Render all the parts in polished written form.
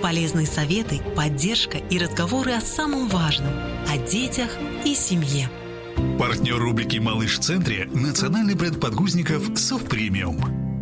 полезные советы, поддержка и разговоры о самом важном – о детях и семье. Партнер рубрики «Малыш в центре» – национальный бренд подгузников «Софт Премиум».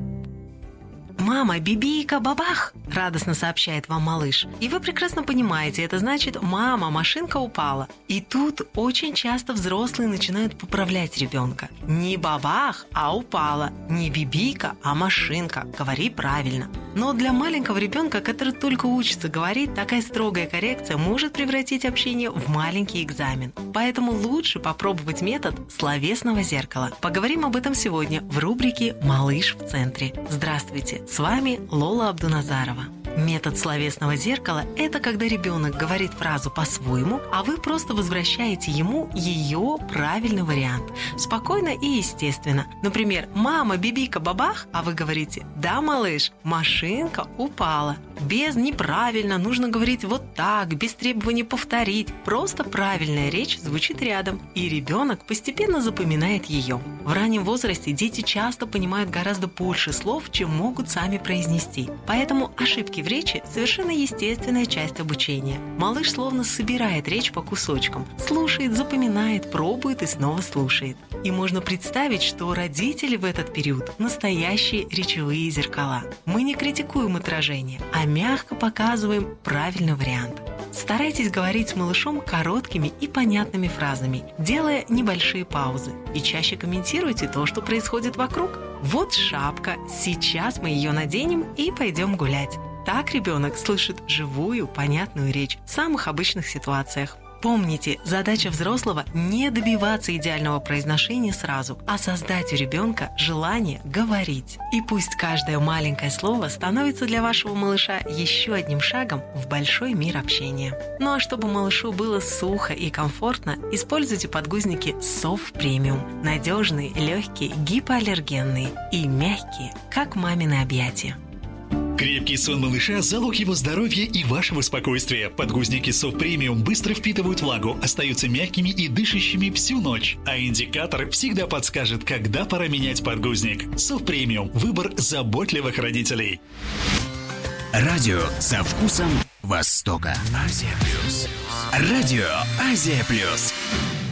«Мама, бибийка, бабах!» – радостно сообщает вам малыш. И вы прекрасно понимаете, это значит «мама, машинка упала». И тут очень часто взрослые начинают поправлять ребенка. Не бабах, а упала. Не бибийка, а машинка. Говори правильно. Но для маленького ребенка, который только учится говорить, такая строгая коррекция может превратить общение в маленький экзамен. Поэтому лучше попробовать метод словесного зеркала. Поговорим об этом сегодня в рубрике «Малыш в центре». Здравствуйте! С вами Лола Абдуназарова. Метод словесного зеркала – это когда ребенок говорит фразу по-своему, а вы просто возвращаете ему ее правильный вариант. Спокойно и естественно. Например, «Мама, бибийка, бабах», а вы говорите «Да, малыш, машинка упала». Без «неправильно», нужно говорить вот так, без требования повторить. Просто правильная речь звучит рядом, и ребенок постепенно запоминает ее. В раннем возрасте дети часто понимают гораздо больше слов, чем могут сами произнести. Поэтому ошибки в речи – совершенно естественная часть обучения. Малыш словно собирает речь по кусочкам, слушает, запоминает, пробует и снова слушает. И можно представить, что родители в этот период – настоящие речевые зеркала. Мы не критикуем отражение, а мягко показываем правильный вариант. Старайтесь говорить с малышом короткими и понятными фразами, делая небольшие паузы. И чаще комментируйте то, что происходит вокруг. Вот шапка, сейчас мы ее наденем и пойдем гулять. Так ребенок слышит живую, понятную речь в самых обычных ситуациях. Помните, задача взрослого – не добиваться идеального произношения сразу, а создать у ребенка желание говорить. И пусть каждое маленькое слово становится для вашего малыша еще одним шагом в большой мир общения. Ну а чтобы малышу было сухо и комфортно, используйте подгузники Софт Премиум. Надежные, легкие, гипоаллергенные и мягкие, как мамины объятия. Крепкий сон малыша – залог его здоровья и вашего спокойствия. Подгузники Софт Премиум быстро впитывают влагу, остаются мягкими и дышащими всю ночь. А индикатор всегда подскажет, когда пора менять подгузник. Софт Премиум – выбор заботливых родителей. Радио со вкусом Востока. Азия Плюс. Радио Азия Плюс.